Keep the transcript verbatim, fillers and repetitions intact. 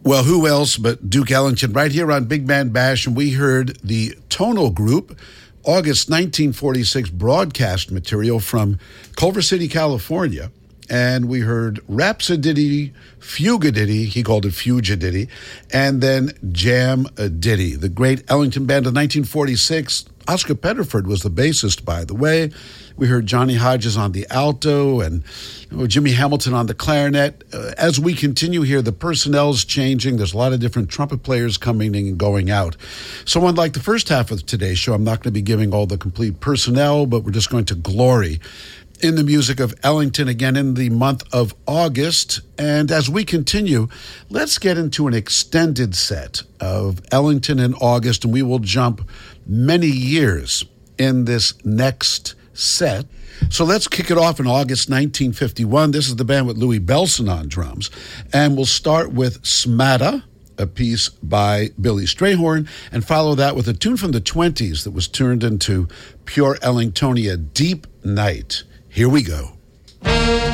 Well, who else but Duke Ellington right here on Big Band Bash, and we heard the Tonal Group, August nineteen forty-six broadcast material from Culver City, California. And we heard Rhapsoditty, Fugaditty, he called it Fugiditty, and then Jam-a-Ditty, the great Ellington Band of nineteen forty-six. Oscar Pettiford was the bassist, by the way. We heard Johnny Hodges on the alto and you know, Jimmy Hamilton on the clarinet. Uh, as we continue here, the personnel's changing. There's a lot of different trumpet players coming in and going out. So unlike the first half of today's show, I'm not going to be giving all the complete personnel, but we're just going to glory in the music of Ellington again in the month of August. And as we continue, let's get into an extended set of Ellington in August, and we will jump many years in this next set. So let's kick it off in August nineteen fifty-one. This is the band with Louis Bellson on drums. And we'll start with Smatta, a piece by Billy Strayhorn, and follow that with a tune from the twenties that was turned into pure Ellingtonia, Deep Night. Here we go.